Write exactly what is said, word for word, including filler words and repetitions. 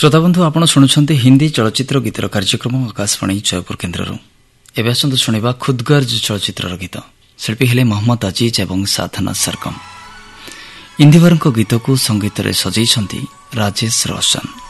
श्रोताबंधु आपण शुणुछंती हिंदी चलचित्र गीतर कार्यक्रम आकाशवाणी जयपुर केन्द्रରୁ ଏବେ ଆସନ୍ତୁ ଶୁଣିବା ଖୁଦଗର୍ଜ ଚଳଚ୍ଚିତ୍ରର ଗୀତ। ଶିଳ୍ପୀ ହେଲେ ମହମ୍ମଦ ଅଜିଜ ଏବଂ ସାଧନା ସରଗମ। ଇନ୍ଦିବରଙ୍କ ଗୀତକୁ ସଙ୍ଗୀତରେ ସଜେଇଛନ୍ତି ରାଜେଶ ରୋଶନ।